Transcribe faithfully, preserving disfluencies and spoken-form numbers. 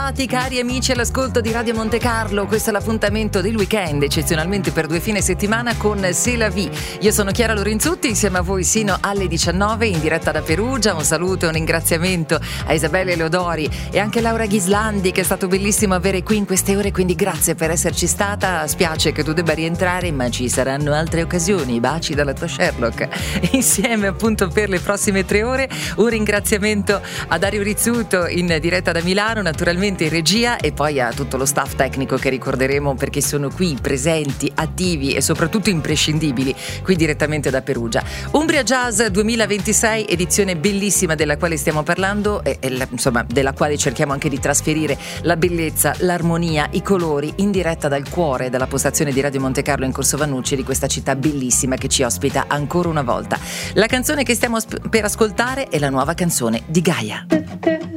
Bentrovati cari amici all'ascolto di Radio Monte Carlo. Questo è l'appuntamento del weekend, eccezionalmente per due fine settimana con C'est la vie. Io sono Chiara Lorenzutti, insieme a voi sino alle diciannove in diretta da Perugia. Un saluto e un ringraziamento a Isabella Eleodori e anche Laura Ghislandi, che è stato bellissimo avere qui in queste ore, quindi grazie per esserci stata. Spiace che tu debba rientrare, ma ci saranno altre occasioni. Baci dalla tua Sherlock. Insieme appunto per le prossime tre ore. Un ringraziamento a Dario Rizzuto in diretta da Milano, naturalmente in regia, e poi a tutto lo staff tecnico che ricorderemo perché sono qui presenti, attivi e soprattutto imprescindibili qui direttamente da Perugia. Umbria Jazz duemilaventisei, edizione bellissima della quale stiamo parlando e, e insomma della quale cerchiamo anche di trasferire la bellezza, l'armonia, i colori in diretta dal cuore della postazione di Radio Monte Carlo in Corso Vannucci, di questa città bellissima che ci ospita ancora una volta. La canzone che stiamo per ascoltare è la nuova canzone di Gaia.